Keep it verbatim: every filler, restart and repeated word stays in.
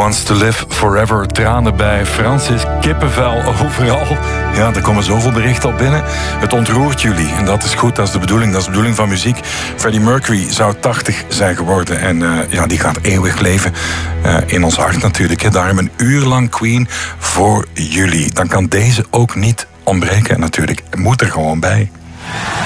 Wants to Live Forever. Tranen bij Francis, kippenvel overal. Ja, er komen zoveel berichten op binnen. Het ontroert jullie en dat is goed, dat is de bedoeling. Dat is de bedoeling van muziek. Freddie Mercury zou tachtig zijn geworden en uh, ja, die gaat eeuwig leven uh, in ons hart natuurlijk. Hè. Daarom een uur lang Queen voor jullie. Dan kan deze ook niet ontbreken en natuurlijk moet er gewoon bij.